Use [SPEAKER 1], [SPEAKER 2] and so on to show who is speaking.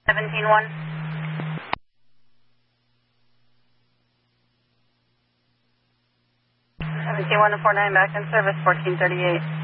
[SPEAKER 1] 17-1. 17-1 to 49 back in service, 1438.